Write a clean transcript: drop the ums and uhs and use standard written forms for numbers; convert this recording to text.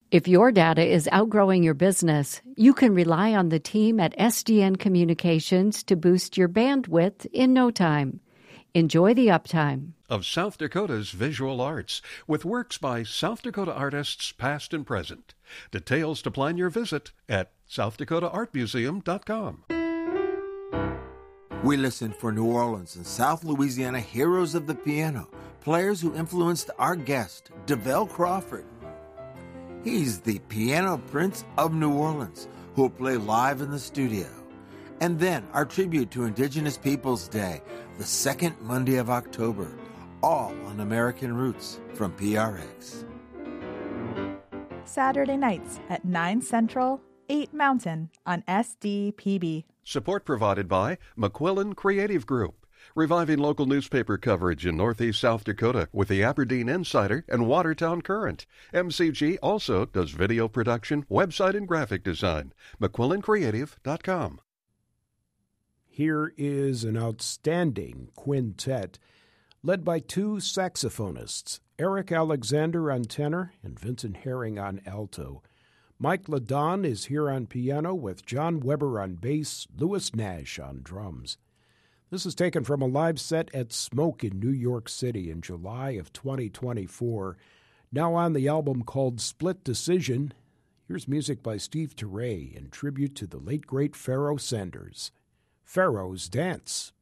If your data is outgrowing your business, you can rely on the team at SDN Communications to boost your bandwidth in no time. Enjoy the uptime of South Dakota's visual arts with works by South Dakota artists past and present. Details to plan your visit at SouthDakotaArtMuseum.com. We listen for New Orleans and South Louisiana heroes of the piano, players who influenced our guest, DeVell Crawford. He's the piano prince of New Orleans, who will play live in the studio. And then our tribute to Indigenous Peoples Day, the second Monday of October, all on American Roots from PRX. Saturday nights at 9 Central, 8 Mountain on SDPB. Support provided by McQuillan Creative Group, reviving local newspaper coverage in Northeast South Dakota with the Aberdeen Insider and Watertown Current. MCG also does video production, website, and graphic design. McQuillanCreative.com. Here is an outstanding quintet led by two saxophonists, Eric Alexander on tenor and Vincent Herring on alto. Mike Ladon is here on piano with John Weber on bass, Louis Nash on drums. This is taken from a live set at Smoke in New York City in July of 2024. Now on the album called Split Decision, here's music by Steve Teray in tribute to the late great Pharoah Sanders. Pharaoh's Dance.